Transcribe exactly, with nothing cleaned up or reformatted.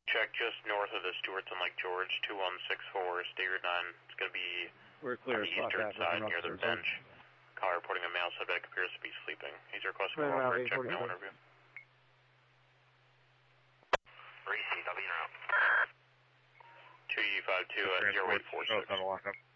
Check just north of the Stewart's on Lake George, two one six four, Staggered nine. It's going to be We're clear on the eastern side near the bench. Caller reporting a male subject appears to be sleeping. He's requesting a for check no interview. three C W now. two U five two at zero eight four six.